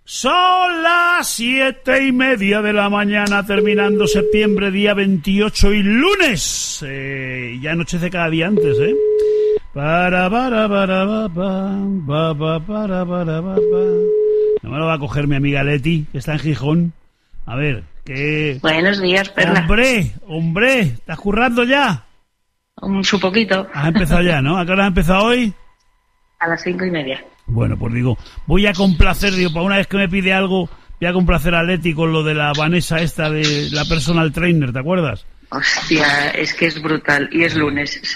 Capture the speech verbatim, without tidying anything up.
Son las siete y media de la mañana, terminando septiembre, día veintiocho y lunes. Eh, ya anochece cada día antes, ¿eh? Para, para, para, para, para, para, para, para, para. No me lo va a coger mi amiga Leti, que está en Gijón. A ver, que... Buenos días, Perla. Hombre, hombre, ¿estás currando ya? Un su poquito. Has empezado ya, ¿no? ¿A qué hora has empezado hoy? A las cinco y media. Bueno, pues digo, voy a complacer, digo, para una vez que me pide algo, voy a complacer a Leti con lo de la Vanessa esta de la personal trainer, ¿te acuerdas? Hostia, es que es brutal. Y es lunes.